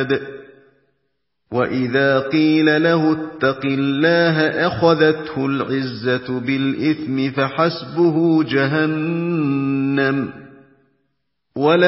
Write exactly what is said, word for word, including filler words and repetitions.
عَادٍ وَإِذَا قِيلَ لَهُ اتَّقِ اللَّهَ أَخَذَتْهُ الْعِزَّةُ بِالْإِثْمِ فَحَسْبُهُ جَهَنَّمُ